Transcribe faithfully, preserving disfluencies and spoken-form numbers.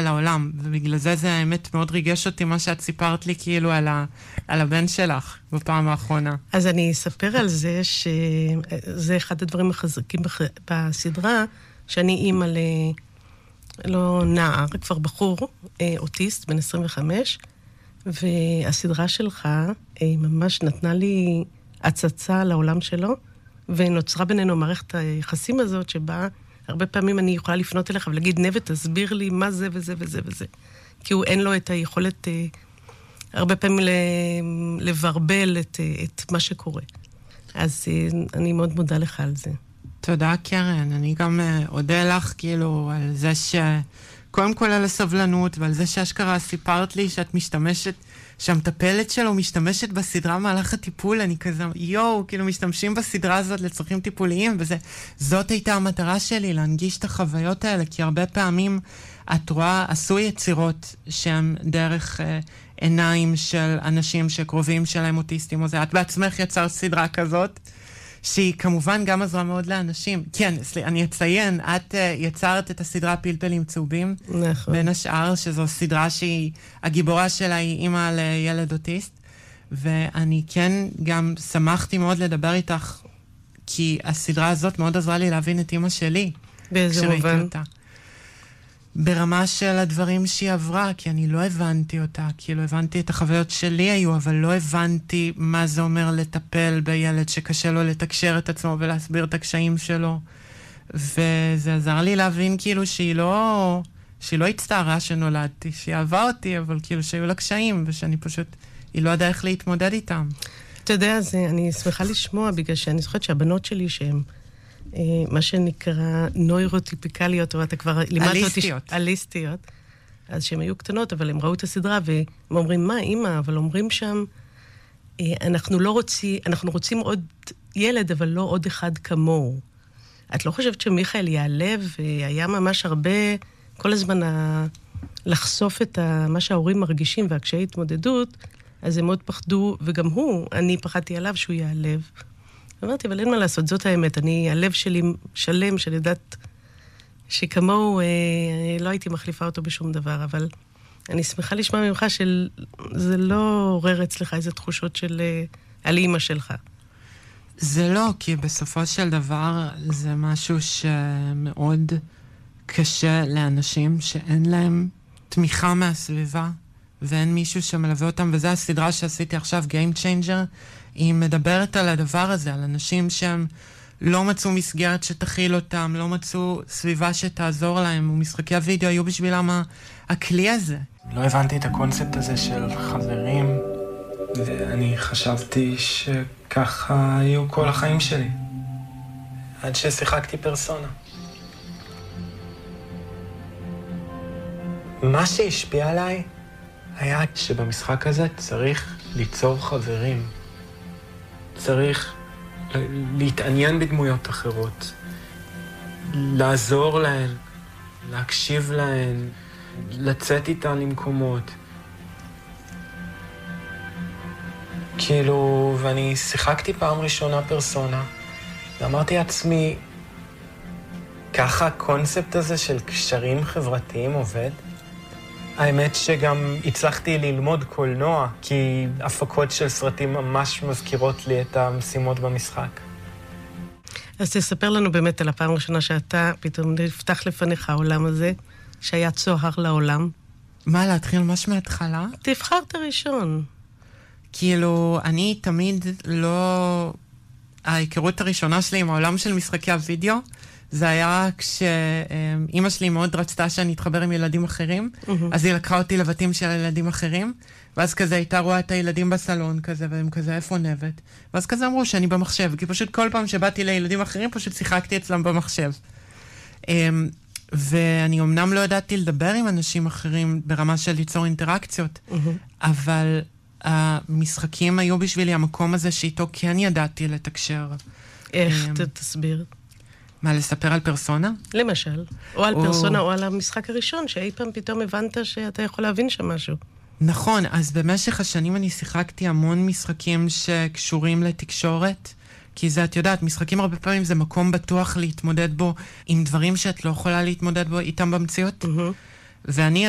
העולם, ובגלל זה זה האמת מאוד ריגש אותי מה שאת סיפרת לי כאילו על, ה, על הבן שלך בפעם האחרונה. אז אני אספר על זה שזה אחד הדברים החזקים בח... בסדרה, שאני אימא ל... לא נער, כבר בחור, אוטיסט, בן עשרים וחמש, והסדרה שלך ממש נתנה לי הצצה לעולם שלו, ונוצרה בינינו מערכת היחסים הזאת, שבה הרבה פעמים אני יכולה לפנות אליך ולהגיד, נווה, תסביר לי מה זה וזה וזה וזה. כי הוא אין לו את היכולת הרבה פעמים לברבל את, את מה שקורה. אז אני מאוד מודה לך על זה. תודה, קרן. אני גם אודה לך כאילו על זה ש... קודם כל על הסבלנות ועל זה שאשכרה סיפרת לי שאת משתמשת, שהמטפלת שלו משתמשת בסדרה מהלך הטיפול, אני כזה, יואו, כאילו משתמשים בסדרה הזאת לצרכים טיפוליים, וזה, זאת הייתה המטרה שלי, להנגיש את החוויות האלה, כי הרבה פעמים את רואה, עשו יצירות שהן דרך אה, עיניים של אנשים שקרובים שלהם אוטיסטים, או זה, את בעצמך יצרת סדרה כזאת, שהיא כמובן גם עזרה מאוד לאנשים. כן, סליחה, אני אציין, את uh, יצרת את הסדרה פלפלים צהובים, נכון. בין השאר, שזו סדרה שהיא, הגיבורה שלה היא אימא לילד אוטיסט, ואני כן גם שמחתי מאוד לדבר איתך, כי הסדרה הזאת מאוד עזרה לי להבין את אימא שלי. באיזה מובן? אותה. ברמה של הדברים שהיא עברה, כי אני לא הבנתי אותה, כאילו הבנתי את החוויות שלי היו, אבל לא הבנתי מה זה אומר לטפל בילד שקשה לו לתקשר את עצמו ולהסביר את הקשיים שלו. וזה עזר לי להבין כאילו שהיא לא, שהיא לא הצטערה שנולדתי, שהיא אהבה אותי, אבל כאילו שהיו לה קשיים, ושאני פשוט, היא לא ידעה איך להתמודד איתם. אתה יודע, זה, אני שמחה לשמוע, בגלל שאני זוכרת שהבנות שלי שהן, מה שנקרא נוירוטיפיקליות, או אתה כבר לימדת אותי... אליסטיות. אליסטיות. אז שהן היו קטנות, אבל הם ראו את הסדרה, והם אומרים, מה, אמא? אבל אומרים שם, אנחנו לא רוצים, אנחנו רוצים עוד ילד, אבל לא עוד אחד כמוהו. את לא חושבת שמיכאל יעלב, והיה ממש הרבה, כל הזמן ה... לחשוף את ה... מה שההורים מרגישים, והקשיי התמודדות, אז הם מאוד פחדו, וגם הוא, אני פחדתי עליו שהוא יעלב. אמרתי, אבל אין מה לעשות, זאת האמת. אני, הלב שלי שלם, שאני יודעת שכמוהו, אה, לא הייתי מחליפה אותו בשום דבר, אבל אני שמחה לשמוע ממך שזה לא עורר אצלך איזה תחושות של, אה, על אימא שלך. זה לא, כי בסופו של דבר זה משהו שמאוד קשה לאנשים שאין להם תמיכה מהסביבה, ואין מישהו שמלווה אותם, וזה הסדרה שעשיתי עכשיו, Game Changer, היא מדברת על הדבר הזה, על אנשים שהם לא מצאו מסגרת שתכיל אותם, לא מצאו סביבה שתעזור להם, ומשחקי הוידאו היו בשבילם הכלי הזה. לא הבנתי את הקונספט הזה של חברים, ואני חשבתי שככה היו כל החיים שלי, עד ששיחקתי פרסונה. מה שהשפיע עליי היה שבמשחק הזה צריך ליצור חברים. צריך להתעניין בדמויות אחרות, לעזור להן, להקשיב להן, לצאת איתן למקומות. כאילו, ואני שיחקתי פעם ראשונה פרסונה, ואמרתי לעצמי, ככה הקונספט הזה של קשרים חברתיים עובד? האמת שגם הצלחתי ללמוד קולנוע, כי הפקות של סרטים ממש מזכירות לי את המשימות במשחק. אז תספר לנו באמת על הפעם הראשונה שאתה פתאום נפתח לפניך העולם הזה, שהיה צוהר לעולם. מה, להתחיל ממש מההתחלה? תבחר את הראשון. כאילו, אני תמיד לא... ההיכרות הראשונה שלי עם העולם של משחקי הוידאו, זה היה כשאימא שלי מאוד רצתה שאני אתחבר עם ילדים אחרים, mm-hmm. אז היא לקחה אותי לבתים של ילדים אחרים, ואז כזה הייתה רואה את הילדים בסלון כזה, והם כזה, איפה נבת? ואז כזה אמרו שאני במחשב, כי פשוט כל פעם שבאתי לילדים אחרים, פשוט שיחקתי אצלם במחשב. ואני אמנם לא ידעתי לדבר עם אנשים אחרים ברמה של ליצור אינטראקציות, mm-hmm. אבל המשחקים היו בשבילי המקום הזה שאיתו כן ידעתי לתקשר. איך? תסביר. מה, לספר על פרסונה? למשל. או על או... פרסונה או על המשחק הראשון, שאי פעם פתאום הבנת שאתה יכול להבין שם משהו. נכון, אז במשך השנים אני שיחקתי המון משחקים שקשורים לתקשורת, כי זה, את יודעת, משחקים הרבה פעמים זה מקום בטוח להתמודד בו עם דברים שאת לא יכולה להתמודד בו איתם במציאות. Mm-hmm. ואני